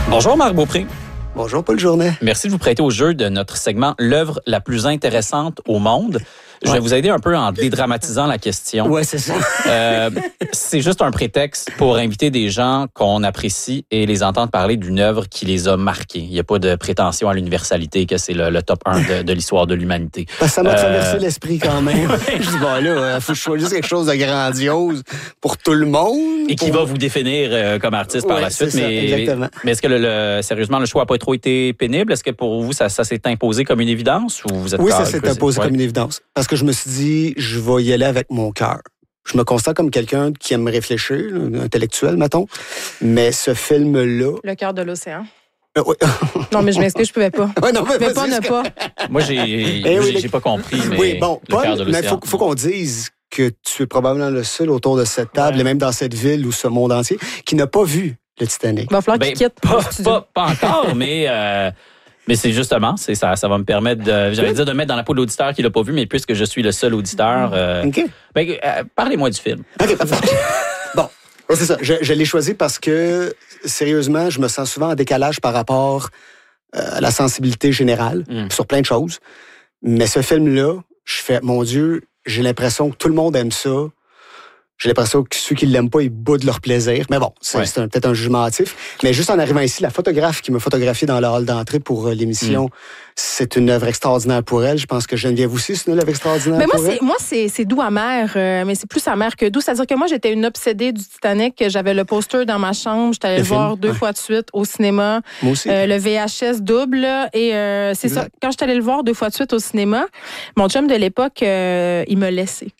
Bonjour Marc Beaupré. Bonjour Paul Journet. Merci de vous prêter au jeu de notre segment « L'œuvre la plus intéressante au monde ». Je vais vous aider un peu en dédramatisant la question. Ouais, c'est ça. C'est juste un prétexte pour inviter des gens qu'on apprécie et les entendre parler d'une œuvre qui les a marqués. Il n'y a pas de prétention à l'universalité que c'est le top 1 de l'histoire de l'humanité. Ça m'a traversé l'esprit quand même. Je dis, bon là, faut que je choisisse quelque chose de grandiose pour tout le monde. Et qui va vous définir comme artiste par la suite. Exactement. Mais est-ce que sérieusement, le choix n'a pas trop été pénible? Est-ce que pour vous, ça s'est imposé comme une évidence? Ou vous êtes ça s'est imposé comme une évidence. Parce que je me suis dit, je vais y aller avec mon cœur. Je me constate comme quelqu'un qui aime réfléchir, intellectuel, mettons. Mais ce film-là... Le cœur de l'océan. Oui. Non, mais je m'excuse, je pouvais pas. Ouais, non, mais pas ne pas. Moi, j'ai pas compris, mais oui, bon, le cœur de mais l'océan. faut qu'on dise que tu es probablement le seul autour de cette table, et même dans cette ville ou ce monde entier, qui n'a pas vu le Titanic. Il va falloir qu'il quitte. Pas encore, mais c'est justement, ça va me permettre de mettre dans la peau de l'auditeur qui l'a pas vu, mais puisque je suis le seul auditeur, parlez-moi du film. OK, parfait. Bon, c'est ça. Je l'ai choisi parce que, sérieusement, je me sens souvent en décalage par rapport à la sensibilité générale sur plein de choses. Mais ce film-là, je fais, mon Dieu, j'ai l'impression que tout le monde aime ça. J'ai l'impression que ceux qui ne l'aiment pas, ils boudent leur plaisir. Mais bon, c'est peut-être un jugement hâtif. Mais juste en arrivant ici, la photographe qui m'a photographié dans le hall d'entrée pour l'émission, c'est une œuvre extraordinaire pour elle. Je pense que Geneviève aussi, c'est une œuvre extraordinaire pour elle. Moi, c'est doux amer, mais c'est plus amer que doux. C'est-à-dire que moi, j'étais une obsédée du Titanic. J'avais le poster dans ma chambre. J'étais allée le voir 2 fois de suite au cinéma. Moi aussi. Le VHS double. Et c'est ça. Quand j'étais allée le voir 2 fois de suite au cinéma, mon chum de l'époque, il me laissait.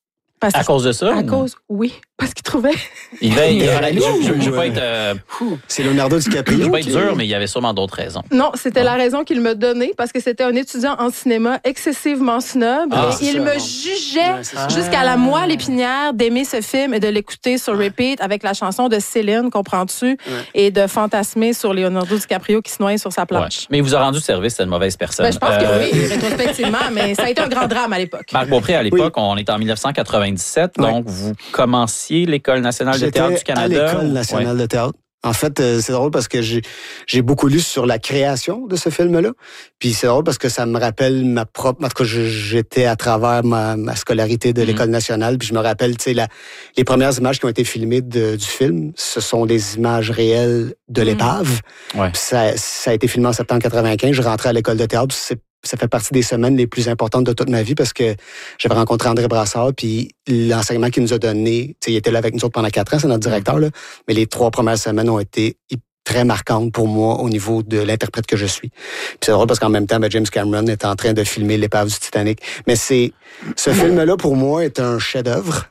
À cause de ça? Oui. Parce qu'il trouvait... Je veux pas être... C'est Leonardo DiCaprio. Je veux pas être dur, mais il y avait sûrement d'autres raisons. Non, c'était la raison qu'il me donnait, parce que c'était un étudiant en cinéma excessivement snob. Et il me jugeait jusqu'à la moelle épinière d'aimer ce film et de l'écouter sur repeat avec la chanson de Céline, comprends-tu? Et de fantasmer sur Leonardo DiCaprio qui se noie sur sa planche. Ouais. Mais il vous a rendu service, c'est une mauvaise personne. Je pense que oui, rétrospectivement, mais ça a été un grand drame à l'époque. Marc Beaupré, à l'époque, on est en 1997, donc vous commenciez l'École nationale de théâtre du Canada. À l'École nationale de théâtre. En fait, c'est drôle parce que j'ai beaucoup lu sur la création de ce film-là. Puis c'est drôle parce que ça me rappelle ma propre... En tout cas, j'étais à travers ma scolarité de l'École nationale. Puis je me rappelle, tu sais, les premières images qui ont été filmées du film, ce sont des images réelles de l'épave. Ouais. Puis ça a été filmé en septembre 95. Je rentrais à l'École de théâtre. Ça fait partie des semaines les plus importantes de toute ma vie parce que j'avais rencontré André Brassard, puis l'enseignement qu'il nous a donné, il était là avec nous autres pendant 4 ans, c'est notre directeur, là, mais les 3 premières semaines ont été très marquantes pour moi au niveau de l'interprète que je suis. Puis c'est drôle parce qu'en même temps, James Cameron est en train de filmer l'épave du Titanic. Mais ce film-là, pour moi, est un chef-d'œuvre.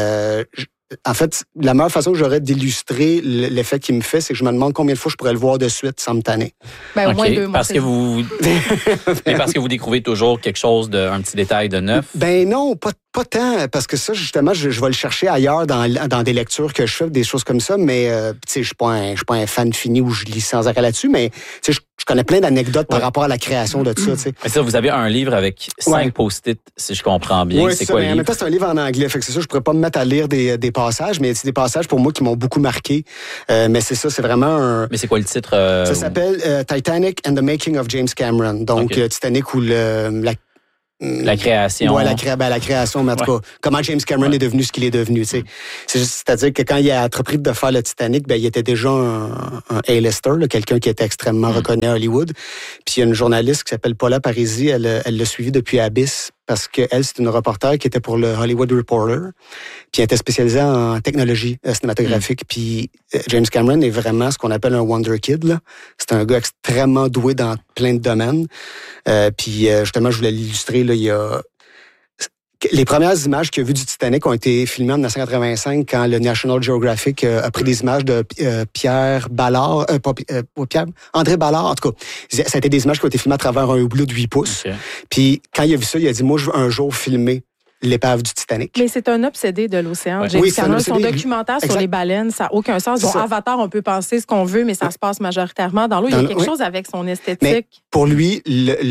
En fait, la meilleure façon que j'aurais d'illustrer l'effet qu'il me fait, c'est que je me demande combien de fois je pourrais le voir de suite sans me tanner. Au moins 2 mois. Parce que vous découvrez toujours quelque chose un petit détail de neuf. Ben non, pas tant, parce que ça, justement, je vais le chercher ailleurs dans des lectures que je fais, des choses comme ça, mais tu sais, je suis pas un fan fini où je lis sans arrêt là-dessus, mais tu sais, je connais plein d'anecdotes par rapport à la création de ça, tu sais. Mais ça, vous avez un livre avec 5 post-it, si je comprends bien. Oui, c'est quoi le livre? En même temps, c'est un livre en anglais, fait que c'est ça, je pourrais pas me mettre à lire des passages, mais c'est des passages pour moi qui m'ont beaucoup marqué. Mais c'est ça, c'est vraiment un... Mais c'est quoi le titre? Ça s'appelle Titanic and the Making of James Cameron. Donc, Titanic ou la création. Oui, la création, mais en tout cas, comment James Cameron est devenu ce qu'il est devenu, tu sais. C'est-à-dire que quand il a entrepris de faire le Titanic, ben, il était déjà un A-lister, quelqu'un qui était extrêmement reconnu à Hollywood. Puis il y a une journaliste qui s'appelle Paula Parisi, elle l'a suivi depuis Abyss, parce qu'elle, c'est une reporter qui était pour le Hollywood Reporter, puis elle était spécialisée en technologie cinématographique. Puis James Cameron est vraiment ce qu'on appelle un wonder kid, là. C'est un gars extrêmement doué dans plein de domaines. Puis justement, je voulais l'illustrer, là, il y a... Les premières images qu'il y a vues du Titanic ont été filmées en 1985 quand le National Geographic a pris des images de Pierre Ballard, André Ballard, en tout cas. Ça a été des images qui ont été filmées à travers un hublot de 8 pouces. Okay. Puis quand il a vu ça, il a dit, moi, je veux un jour filmer l'épave du Titanic. Mais c'est un obsédé de l'océan. James Cameron, son documentaire sur les baleines, ça n'a aucun sens. Bon, Avatar, on peut penser ce qu'on veut, mais ça se passe majoritairement dans l'eau. Il y a quelque chose avec son esthétique. Mais pour lui,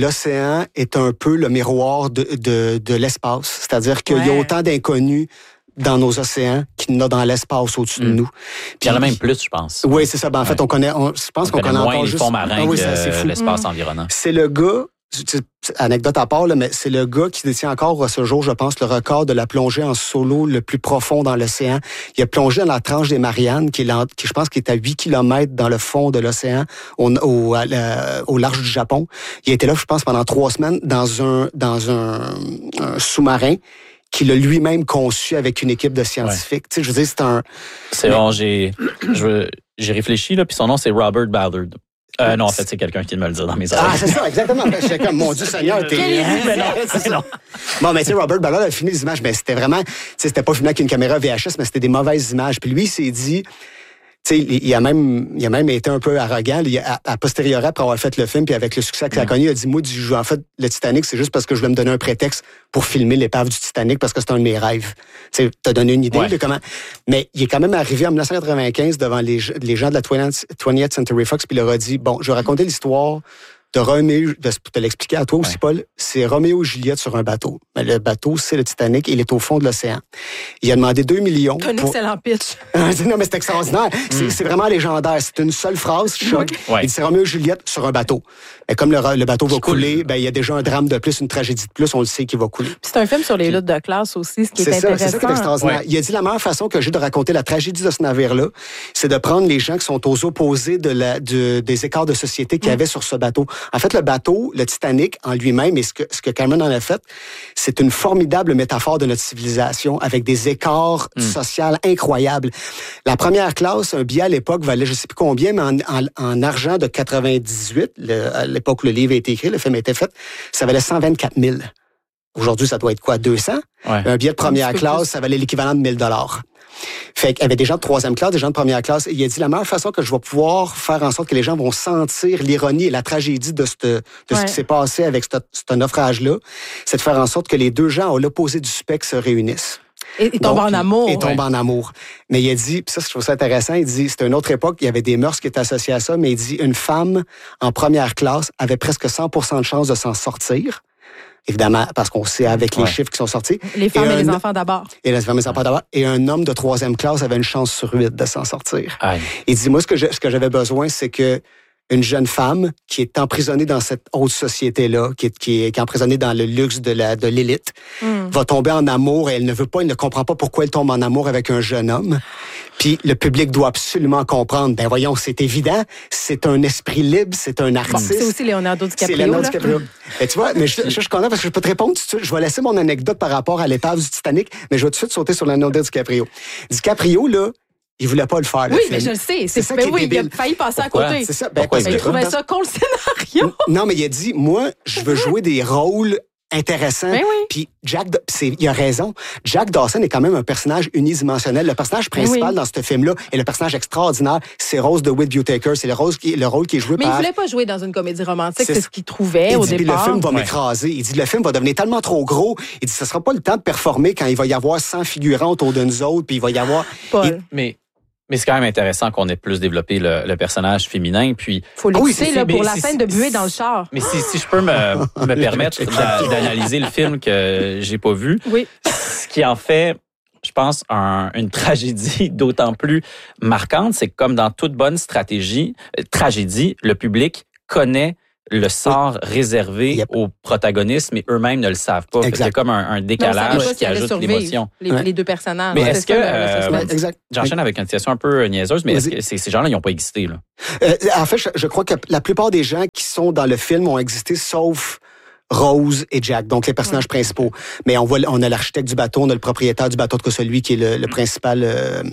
l'océan est un peu le miroir de l'espace. C'est-à-dire qu'il y a autant d'inconnus dans nos océans qu'il y en a dans l'espace au-dessus de nous. Puis il y en a même plus, je pense. Oui, c'est ça. Ben, en fait, je pense qu'on connaît moins encore les juste... fonds marins que l'espace environnant. C'est le gars... Anecdote à part, là, mais c'est le gars qui détient encore à ce jour, je pense, le record de la plongée en solo le plus profond dans l'océan. Il a plongé dans la tranche des Mariannes, qui je pense qu'il est à 8 km dans le fond de l'océan, au large du Japon. Il a été là, je pense, pendant 3 semaines dans un sous-marin qu'il a lui-même conçu avec une équipe de scientifiques. Tu sais, je veux dire, c'est un... C'est bon, j'ai réfléchi, là, puis son nom, c'est Robert Ballard. Non, en fait, c'est quelqu'un qui me le dit dans mes oreilles. Ah, c'est ça, exactement. J'étais comme, mon Dieu Seigneur, t'es... Mais non. Bon, mais tu sais, Robert Ballard a fini les images, mais c'était vraiment... Tu sais, c'était pas filmé avec une caméra VHS, mais c'était des mauvaises images. Puis lui, il s'est dit... Tu sais, il a même été un peu arrogant. À posteriori, après avoir fait le film, puis avec le succès que ça a connu, il a dit, moi, en fait, le Titanic, c'est juste parce que je voulais me donner un prétexte pour filmer l'épave du Titanic, parce que c'est un de mes rêves. Tu sais, t'as donné une idée de comment... Mais il est quand même arrivé en 1995 devant les gens de la 20th Century Fox, puis il leur a dit, bon, je vais raconter l'histoire de Roméo, pour te l'expliquer à toi aussi, Paul, c'est Roméo et Juliette sur un bateau. Mais le bateau, c'est le Titanic, il est au fond de l'océan. Il a demandé 2 millions. Un excellent pitch. Non, mais c'est extraordinaire. C'est vraiment légendaire. C'est une seule phrase, choc. Ouais. Il dit, c'est Roméo et Juliette sur un bateau. Mais comme le bateau va couler, ben, il y a déjà un drame de plus, une tragédie de plus, on le sait qu'il va couler. Puis c'est un film sur les luttes de classe aussi, ce qui est intéressant. C'est ça qui est extraordinaire. Il a dit, la meilleure façon que j'ai de raconter la tragédie de ce navire-là, c'est de prendre les gens qui sont aux opposés des écarts de société qu'il y avait sur ce bateau. En fait, le bateau, le Titanic en lui-même, et ce que Cameron en a fait, c'est une formidable métaphore de notre civilisation avec des écarts sociaux incroyables. La première classe, un billet à l'époque valait je sais plus combien, mais en argent de 98, à l'époque où le livre a été écrit, le film a été fait, ça valait 124 000. Aujourd'hui, ça doit être quoi, 200? Ouais. Un billet de première classe, ça valait l'équivalent de 1 000 $. Fait qu'il y avait des gens de 3e classe, des gens de première classe. Il a dit, la meilleure façon que je vais pouvoir faire en sorte que les gens vont sentir l'ironie et la tragédie de ce qui s'est passé avec ce naufrage-là, c'est de faire en sorte que les deux gens à l'opposé du spectre se réunissent. Et tombent en amour. Et tombent en amour. Mais il a dit, puis ça, je trouve ça intéressant, il dit, c'était une autre époque, il y avait des mœurs qui étaient associées à ça, mais il dit, une femme en première classe avait presque 100% de chance de s'en sortir. Évidemment, parce qu'on sait avec les chiffres qui sont sortis. Les femmes et les enfants d'abord. Et les femmes et les enfants d'abord. Et un homme de 3e classe avait une chance sur 8 de s'en sortir. Aïe. Il dit, moi, ce que j'avais besoin, c'est que une jeune femme qui est emprisonnée dans cette haute société-là, qui est emprisonnée dans le luxe de l'élite, va tomber en amour et elle ne comprend pas pourquoi elle tombe en amour avec un jeune homme. Puis le public doit absolument comprendre. Ben voyons, c'est évident, c'est un esprit libre, c'est un artiste. C'est aussi Leonardo DiCaprio. C'est Leonardo DiCaprio. Et tu vois, mais je suis content parce que je peux te répondre tout de suite. Je vais laisser mon anecdote par rapport à l'épave du Titanic, mais je vais tout de suite sauter sur Leonardo DiCaprio. DiCaprio, là, il voulait pas le faire. Oui, mais je le sais. C'est ça qui est débile. Il a failli passer à côté. C'est ça. Il trouvait ça con, le scénario. Non, mais il a dit, moi, je veux jouer des rôles intéressants. Ben oui. Puis il a raison. Jack Dawson est quand même un personnage unidimensionnel. Le personnage principal dans ce film-là est le personnage extraordinaire. C'est Rose DeWitt Whittaker. C'est le rôle qui est joué par... Mais il voulait pas jouer dans une comédie romantique. C'est ce qu'il trouvait au départ. Le film va m'écraser. Il dit, le film va devenir tellement trop gros. Il dit, ce sera pas le temps de performer quand il va y avoir 100 figurants autour de nous autres, puis il va y avoir... Mais c'est quand même intéressant qu'on ait plus développé le personnage féminin. Puis faut l'écouter pour la scène de buée dans le char. Mais si je peux me permettre d'analyser le film que j'ai pas vu, ce qui en fait, je pense, une tragédie d'autant plus marquante, c'est que comme dans toute bonne tragédie, le public connaît le sort réservé aux protagonistes, mais eux-mêmes ne le savent pas. Il y a comme un décalage qui ajoute l'émotion. Les deux personnages. Mais est-ce que... J'enchaîne avec une situation un peu niaiseuse, mais est-ce que ces gens-là, ils n'ont pas existé? Là? En fait, je crois que la plupart des gens qui sont dans le film ont existé, sauf Rose et Jack, donc les personnages principaux. Mais on a l'architecte du bateau, on a le propriétaire du bateau, celui qui est le principal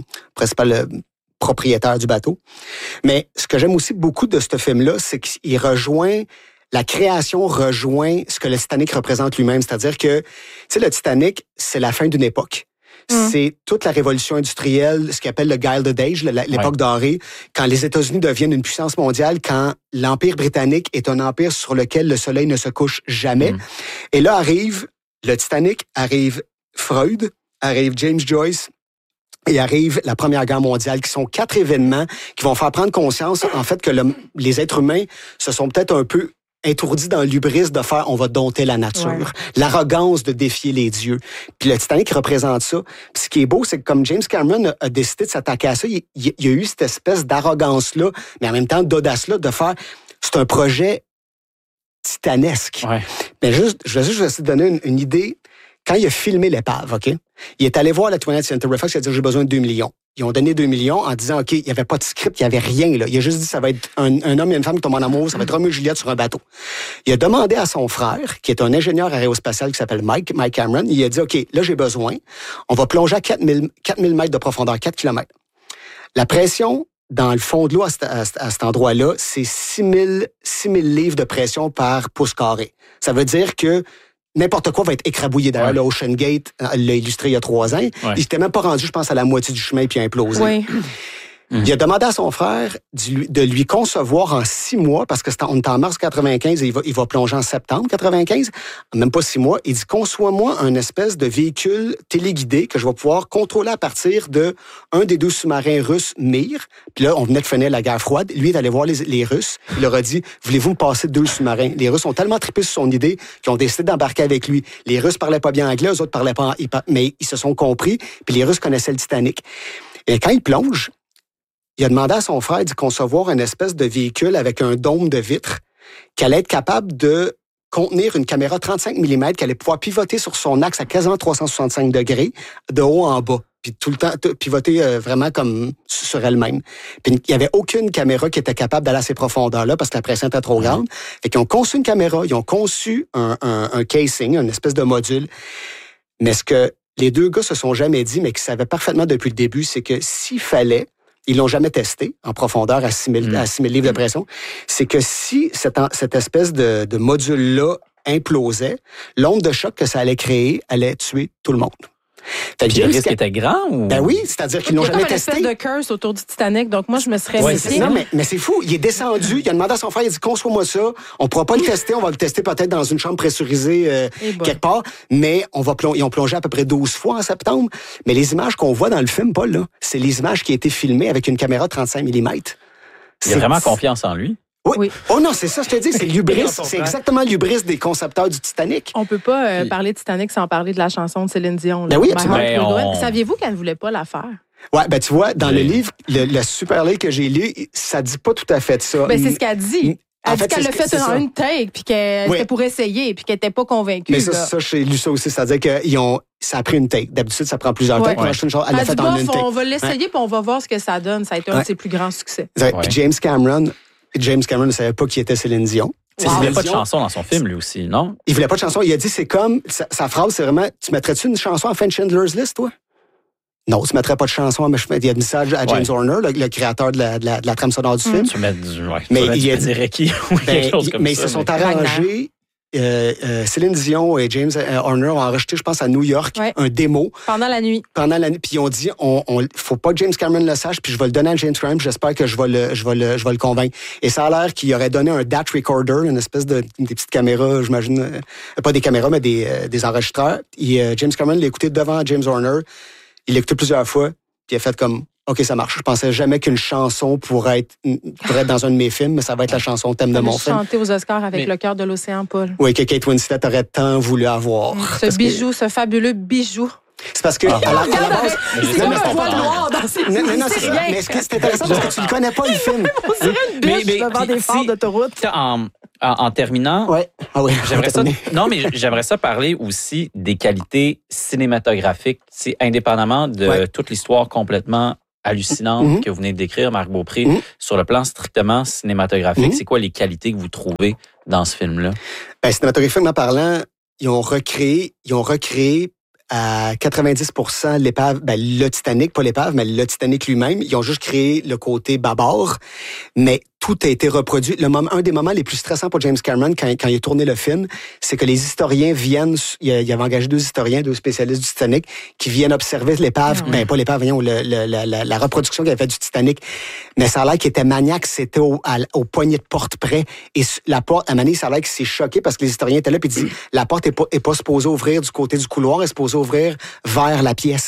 propriétaire du bateau. Mais ce que j'aime aussi beaucoup de ce film-là, c'est qu'il rejoint, la création rejoint ce que le Titanic représente lui-même. C'est-à-dire que, tu sais, le Titanic, c'est la fin d'une époque. C'est toute la révolution industrielle, ce qu'on appelle le Gilded Age, l'époque dorée, quand les États-Unis deviennent une puissance mondiale, quand l'Empire britannique est un empire sur lequel le soleil ne se couche jamais. Et là arrive le Titanic, arrive Freud, arrive James Joyce, et arrive la Première Guerre mondiale, qui sont 4 événements qui vont faire prendre conscience, en fait, que les êtres humains se sont peut-être un peu étourdi dans l'hubris de faire on va dompter la nature, l'arrogance de défier les dieux. Puis le Titanic représente ça. Puis ce qui est beau, c'est que comme James Cameron a décidé de s'attaquer à ça, il y a eu cette espèce d'arrogance-là, mais en même temps d'audace-là de faire c'est un projet titanesque. Ouais. Mais je vais juste te donner une idée. Quand il a filmé l'épave, OK? Il est allé voir la 20th Century Fox, il a dit j'ai besoin de 2 millions. Ils ont donné 2 millions en disant OK, il n'y avait pas de script, il n'y avait rien. Là. Il a juste dit ça va être un homme et une femme qui tombent en amour, ça va être Roméo et Juliette sur un bateau. Il a demandé à son frère, qui est un ingénieur aérospatial qui s'appelle Mike Cameron, il a dit OK, là j'ai besoin, on va plonger à 4000 mètres de profondeur, 4 km. La pression dans le fond de l'eau à cet endroit-là, c'est 6000 livres de pression par pouce carré. Ça veut dire que n'importe quoi va être écrabouillé. D'ailleurs, le Ocean Gate l'a illustré il y a 3 ans. Ouais. Il n'était même pas rendu, je pense, à la moitié du chemin puis implosé. Oui. Il a demandé à son frère de lui concevoir en 6 mois, parce que on est en mars 95 et il va plonger en septembre 95, même pas 6 mois. Il dit, conçois-moi un espèce de véhicule téléguidé que je vais pouvoir contrôler à partir de un des 2 sous-marins russes, Mir. Puis là, on venait de finir la guerre froide. Lui est allé voir les Russes. Il leur a dit, voulez-vous me passer 2 sous-marins? Les Russes ont tellement trippé sur son idée qu'ils ont décidé d'embarquer avec lui. Les Russes parlaient pas bien anglais, eux autres parlaient pas, mais ils se sont compris. Puis les Russes connaissaient le Titanic. Et quand il plonge, il a demandé à son frère de concevoir une espèce de véhicule avec un dôme de vitre qui allait être capable de contenir une caméra 35 mm qui allait pouvoir pivoter sur son axe à quasiment 365 degrés, de haut en bas. Puis tout le temps, pivoter vraiment comme sur elle-même. Puis il n'y avait aucune caméra qui était capable d'aller à ces profondeurs-là parce que la pression était trop grande. Fait qu'ils ont conçu une caméra, ils ont conçu un casing, une espèce de module. Mais ce que les 2 gars se sont jamais dit, mais qu'ils savaient parfaitement depuis le début, c'est que s'il fallait, ils l'ont jamais testé en profondeur à 6000 livres de pression, c'est que si cette espèce de module-là implosait, l'onde de choc que ça allait créer allait tuer tout le monde. Fait que le risque était grand? Ou... Ben oui, c'est-à-dire qu'ils l'ont jamais testé. Il y a une espèce de curse autour du Titanic, donc moi, je me serais méfiée. Non, mais c'est fou. Il est descendu, il a demandé à son frère, il a dit, conçois-moi ça. On pourra pas le tester, on va le tester peut-être dans une chambre pressurisée quelque part, mais ils ont plongé à peu près 12 fois en septembre. Mais les images qu'on voit dans le film, Paul, là, c'est les images qui ont été filmées avec une caméra 35 mm. Il a vraiment confiance en lui. Oui. Oh non, c'est ça, je te dis, c'est l'hubris. C'est exactement l'hubris des concepteurs du Titanic. On peut pas parler de Titanic sans parler de la chanson de Céline Dion. Ben oui, Saviez-vous qu'elle ne voulait pas la faire? Ouais, ben tu vois, dans le livre, le super livre que j'ai lu, ça dit pas tout à fait ça. Ben c'est ce qu'elle dit. Elle dit qu'elle l'a fait en une take, puis qu'elle c'était pour essayer, puis qu'elle n'était pas convaincue. Mais ça, j'ai lu ça aussi. C'est-à-dire que ça a pris une take. D'habitude, ça prend plusieurs takes. Elle l'a fait en une take. On va l'essayer, puis on va voir ce que ça donne. Ça a été un de ses plus grands succès. Puis James Cameron ne savait pas qui était Céline Dion. Il voulait pas de chanson dans son film, lui aussi, non? Il voulait pas de chanson. Il a dit, c'est comme, sa phrase, c'est vraiment, tu mettrais-tu une chanson à fin de Schindler's List, toi? Non, tu mettrais pas de chanson, mais il a dit ça à James Horner, le créateur de la trame sonore du film. Tu mets il a dit Reiki ou quelque chose comme ça. Mais ils se sont arrangés. Céline Dion et James Horner ont enregistré, je pense, à New York, un démo. Pendant la nuit. Puis ils ont dit, faut pas que James Cameron le sache, puis je vais le donner à James Cameron, j'espère que je vais le convaincre. Et ça a l'air qu'il aurait donné un DAT recorder, une espèce des petites caméras, j'imagine, pas des caméras, mais des enregistreurs. Et James Cameron l'a écouté devant James Horner. Il l'a écouté plusieurs fois, puis il a fait comme, OK, ça marche. Je pensais jamais qu'une chanson pourrait être dans un de mes films, mais ça va être la chanson thème de mon film. Chanter aux Oscars avec Le cœur de l'océan, Paul. Oui, que Kate Winslet aurait tant voulu avoir. Ce fabuleux bijou. C'est parce que à la base, c'est comme un voile noir dans ses yeux. Non, c'est rien. Mais c'est intéressant parce que tu ne connais pas le film. On dirait une biche devant des phares d'autoroute. En terminant, j'aimerais ça parler aussi des qualités cinématographiques, indépendamment de toute l'histoire complètement hallucinante que vous venez de décrire, Marc Beaupré, sur le plan strictement cinématographique. C'est quoi les qualités que vous trouvez dans ce film-là? Cinématographiquement parlant, ils ont recréé à 90% l'épave, le Titanic, pas l'épave, mais le Titanic lui-même. Ils ont juste créé le côté bâbord, mais tout a été reproduit. Un des moments les plus stressants pour James Cameron quand il a tourné le film, c'est que les historiens viennent, il avait engagé 2 historiens, 2 spécialistes du Titanic, qui viennent observer l'épave, pas l'épave, voyons, la reproduction qu'il avait faite du Titanic. Mais ça a l'air qu'il était maniaque, c'était au poignet de porte près. Et la porte, à Mané, ça a l'air qu'il s'est choqué parce que les historiens étaient là, puis il dit, la porte est pas supposée ouvrir du côté du couloir, elle est supposée ouvrir vers la pièce.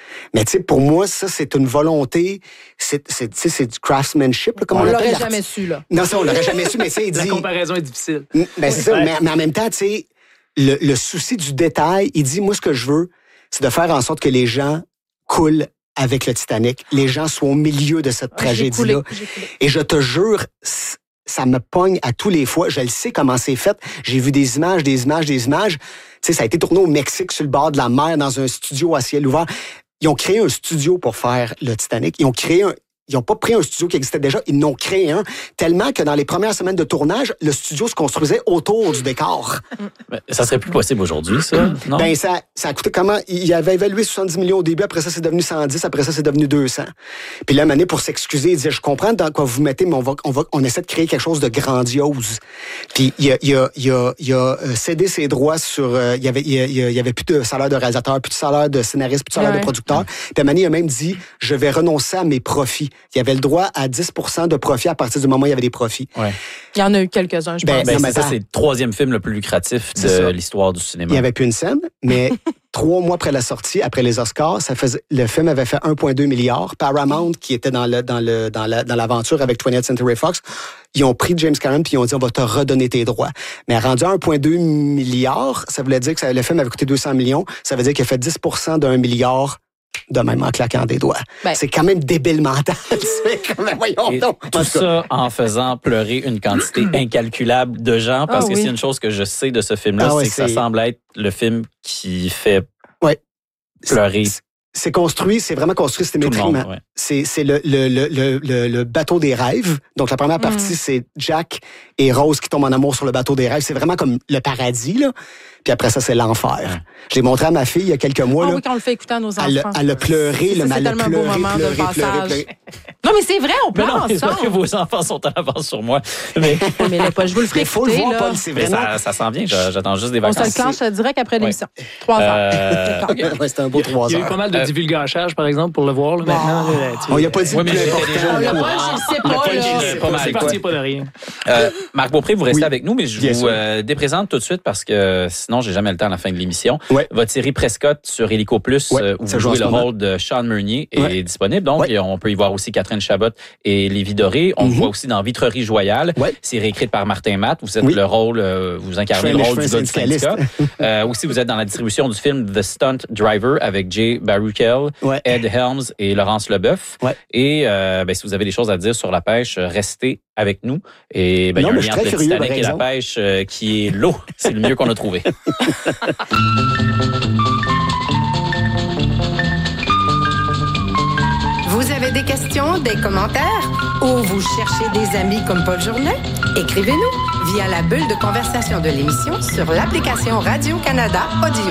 Mais tu sais, pour moi, ça, c'est une volonté, c'est du craftsmanship. Là, comme on l'aurait jamais su, là. Non, ça, on l'aurait jamais su, mais c'est dit... La comparaison est difficile. Ben, c'est ça, mais en même temps, tu sais, le souci du détail, il dit, moi, ce que je veux, c'est de faire en sorte que les gens coulent avec le Titanic. Les gens soient au milieu de cette tragédie-là. Et je te jure, ça me pogne à tous les fois. Je le sais comment c'est fait. J'ai vu des images. Tu sais, ça a été tourné au Mexique, sur le bord de la mer, dans un studio à ciel ouvert. Ils ont créé un studio pour faire le Titanic. Ils n'ont pas pris un studio qui existait déjà, ils n'ont créé un, tellement que dans les premières semaines de tournage, le studio se construisait autour du décor. Ça serait plus possible aujourd'hui, ça, non? Ben, ça a coûté comment? Il avait évalué 70 millions au début, après ça, c'est devenu 110, après ça, c'est devenu 200. Puis là, Mané, pour s'excuser, il disait, je comprends dans quoi vous mettez, mais on essaie de créer quelque chose de grandiose. Puis il a cédé ses droits sur, il y avait plus de salaire de réalisateur, plus de salaire de scénariste, plus de salaire de producteur. Puis Mané a même dit, je vais renoncer à mes profits. Il y avait le droit à 10% de profit à partir du moment où il y avait des profits. Ouais. Il y en a eu quelques-uns, je pense. C'est le troisième film le plus lucratif de l'histoire du cinéma. Il n'y avait plus une scène, mais 3 mois après la sortie, après les Oscars, le film avait fait 1,2 milliard. Paramount, qui était dans l'aventure avec 20th Century Fox, ils ont pris James Cameron puis ils ont dit, on va te redonner tes droits. Mais rendu à 1,2 milliard, ça voulait dire que le film avait coûté 200 millions. Ça veut dire qu'il a fait 10% d'1 milliard de même en claquant des doigts. C'est quand même débile mental. Tout ça en faisant pleurer une quantité incalculable de gens, parce que c'est une chose que je sais de ce film-là, c'est que ça semble être le film qui fait pleurer. C'est vraiment construit symétriquement. C'est le bateau des rêves. Donc, la première partie, c'est Jack et Rose qui tombent en amour sur le bateau des rêves. C'est vraiment comme le paradis, là. Puis après ça, c'est l'enfer. Je l'ai montré à ma fille il y a quelques mois. Oui, quand on le fait écouter à nos enfants. Elle a pleuré. C'est tellement un beau moment de passage. Non, mais c'est vrai, on pleure ensemble. J'espère que vos enfants sont en avance sur moi. Mais je vous le ferai écouter. Il faut le voir, Paul, c'est vraiment... Ça s'en vient, j'attends juste des vacances. On se le clenche direct après l'émission. 3 heures. C'était un beau 3 heures. Il y a eu pas mal de divulgachage, par exemple, pour le voir. Là, maintenant, on n'y a pas dit on l'a pas, je sais pas. C'est parti pas de rien. Marc Beaupré, vous restez avec nous, mais je vous déprésente tout de suite parce que sinon, j'ai jamais le temps à la fin de l'émission. Votre série Prescott sur Hélico Plus, où vous jouez le rôle de Sean Meunier, est disponible. Donc, on peut y voir aussi Catherine Chabot et Lévi Doré. On voit aussi dans Vitrerie Joyale. C'est réécrit par Martin Matt. Vous êtes le rôle, vous incarnez le rôle du gars du syndicat. Aussi, vous êtes dans la distribution du film The Stunt Driver avec Jay Baruchel, Ed Helms et Laurence Leboeuf. Et si vous avez des choses à dire sur la pêche, restez avec nous. Et il y a un lien entre le Titanic et la pêche qui est l'eau. C'est le mieux qu'on a trouvé. Vous avez des questions, des commentaires ou vous cherchez des amis comme Paul Journet? Écrivez-nous via la bulle de conversation de l'émission sur l'application Radio-Canada Audio.